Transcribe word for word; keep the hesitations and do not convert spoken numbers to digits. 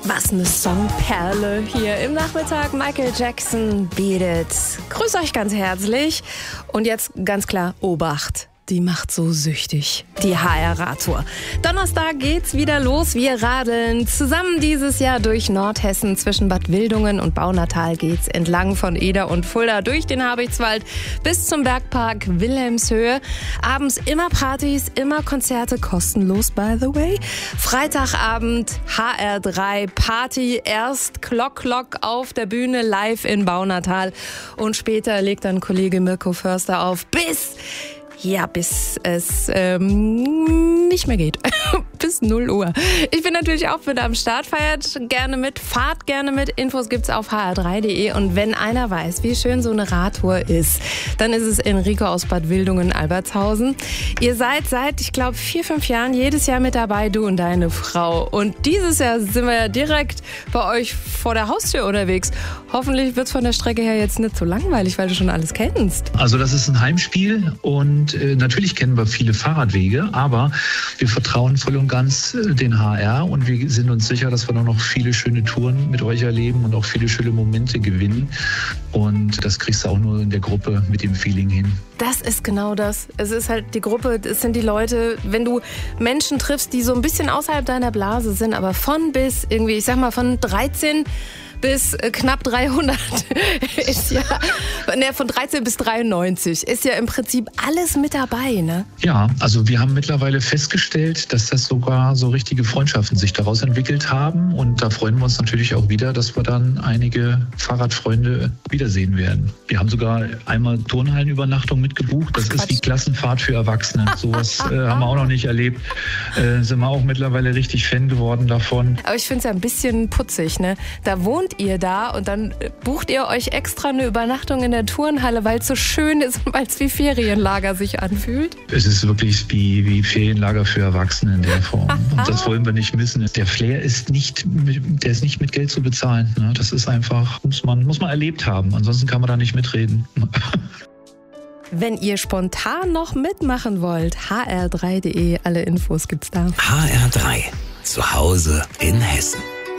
Was eine Songperle hier im Nachmittag. Michael Jackson, Beat It. Grüß euch ganz herzlich. Und jetzt ganz klar, Obacht. Die macht so süchtig. Die H R-Radtour. Donnerstag geht's wieder los. Wir radeln zusammen dieses Jahr durch Nordhessen. Zwischen Bad Wildungen und Baunatal geht's entlang von Eder und Fulda durch den Habichtswald bis zum Bergpark Wilhelmshöhe. Abends immer Partys, immer Konzerte, kostenlos by the way. Freitagabend H R drei Party. Erst Klock Klock auf der Bühne live in Baunatal. Und später legt dann Kollege Mirko Förster auf bis... Ja, bis es ähm, nicht mehr geht. Bis null Uhr. Ich bin natürlich auch mit am Start. Feiert gerne mit, fahrt gerne mit. Infos gibt's auf h r drei punkt d e. Und wenn einer weiß, wie schön so eine Radtour ist, dann ist es Enrico aus Bad Wildungen-Albertshausen. Ihr seid seit, ich glaube, vier, fünf Jahren jedes Jahr mit dabei, du und deine Frau. Und dieses Jahr sind wir ja direkt bei euch vor der Haustür unterwegs. Hoffentlich wird's von der Strecke her jetzt nicht so langweilig, weil du schon alles kennst. Also das ist ein Heimspiel und äh, natürlich kennen wir viele Fahrradwege, aber wir vertrauen voll und ganz äh, den H R und wir sind uns sicher, dass wir noch viele schöne Touren mit euch erleben und auch viele schöne Momente gewinnen. Und das kriegst du auch nur in der Gruppe mit dem Feeling hin. Das ist genau das. Es ist halt die Gruppe, es sind die Leute, wenn du Menschen triffst, die so ein bisschen außerhalb deiner Blase sind, aber von bis irgendwie, ich sag mal von dreizehn bis knapp dreihundert ist ja, ne, von dreizehn bis dreiundneunzig ist ja im Prinzip alles mit dabei, ne? Ja, also wir haben mittlerweile festgestellt, dass das sogar so richtige Freundschaften sich daraus entwickelt haben und da freuen wir uns natürlich auch wieder, dass wir dann einige Fahrradfreunde wiedersehen werden. Wir haben sogar einmal Turnhallenübernachtung mitgebucht, das Ach, ist wie Klassenfahrt für Erwachsene. Sowas äh, haben wir auch noch nicht erlebt. Äh, sind wir auch mittlerweile richtig Fan geworden davon. Aber ich finde es ja ein bisschen putzig, ne? Da wohnt ihr da und dann bucht ihr euch extra eine Übernachtung in der Turnhalle, weil es so schön ist und weil es wie Ferienlager sich anfühlt? Es ist wirklich wie, wie Ferienlager für Erwachsene in der Form. Und das wollen wir nicht missen. Der Flair ist nicht, der ist nicht mit Geld zu bezahlen. Das ist einfach, muss man, muss man erlebt haben. Ansonsten kann man da nicht mitreden. Wenn ihr spontan noch mitmachen wollt, h r drei punkt d e, alle Infos gibt's da. H R drei, zu Hause in Hessen.